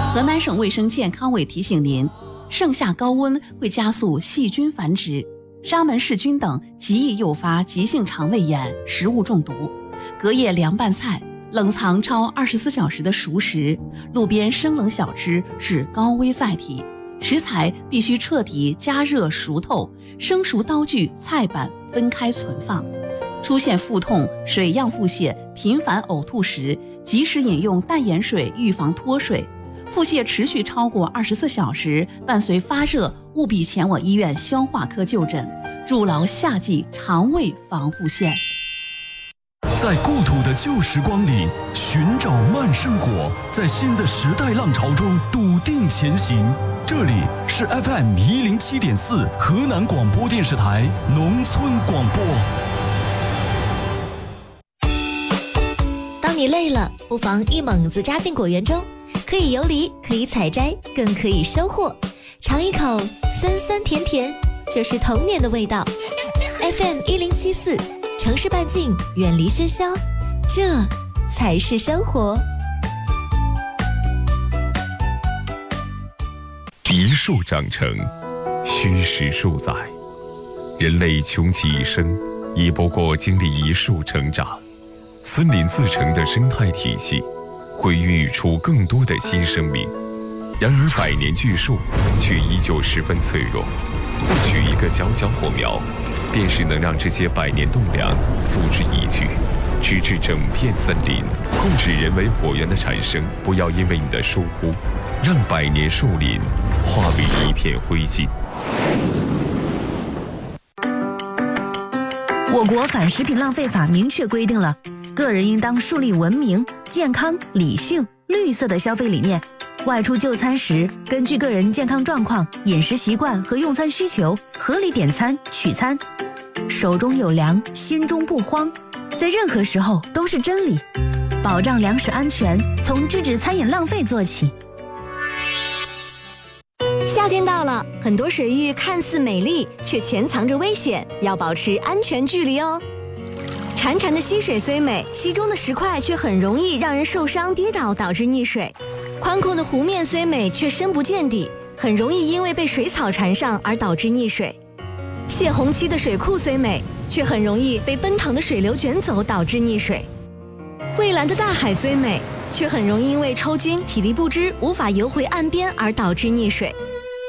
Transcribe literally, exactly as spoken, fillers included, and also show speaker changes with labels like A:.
A: 河南省卫生健康委提醒您，盛夏高温会加速细菌繁殖，沙门氏菌等极易诱发急性肠胃炎、食物中毒。隔夜凉拌菜、冷藏超二十四小时的熟食、路边生冷小吃是高危载体，食材必须彻底加热熟透，生熟刀具、菜板分开存放。出现腹痛、水样腹泻、频繁呕吐时，及时饮用淡盐水预防脱水。腹泻持续超过二十四小时，伴随发热，务必前往医院消化科就诊，筑牢夏季肠胃防护线。
B: 在故土的旧时光里寻找慢生活，在新的时代浪潮中笃定前行。这里是 F M 一零七点四河南广播电视台农村广播。
C: 当你累了，不妨一猛子扎进果园中，可以游离，可以采摘，更可以收获。尝一口酸酸甜甜，就是童年的味道。F M 一零七四，城市半径，远离喧嚣，这才是生活。
D: 一树长成，虚实数载。人类穷其一生，亦不过经历一树成长。森林自成的生态体系，会孕育出更多的新生命。然而百年巨树却依旧十分脆弱，或许一个小小火苗，便是能让这些百年栋梁付之一炬，直至整片森林。控制人为火源的产生，不要因为你的疏忽，让百年树林化为一片灰烬。
E: 我国反食品浪费法明确规定了，个人应当树立文明、健康、理性、绿色的消费理念。外出就餐时，根据个人健康状况、饮食习惯和用餐需求，合理点餐取餐。手中有粮，心中不慌，在任何时候都是真理。保障粮食安全，从制止餐饮浪费做起。
C: 夏天到了，很多水域看似美丽，却潜藏着危险，要保持安全距离哦。潺潺的溪水虽美，溪中的石块却很容易让人受伤跌倒，导致溺水。宽阔的湖面虽美，却深不见底，很容易因为被水草缠上而导致溺水。泄洪期的水库虽美，却很容易被奔腾的水流卷走，导致溺水。蔚蓝的大海虽美，却很容易因为抽筋、体力不支，无法游回岸边而导致溺水。